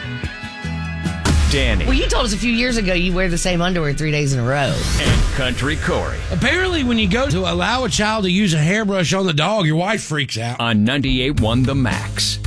Danny. Well, you told us a few years ago you wear the same underwear 3 days in a row. And Country Corey. Apparently, when you go to allow a child to use a hairbrush on the dog, your wife freaks out. On 98.1 The Max.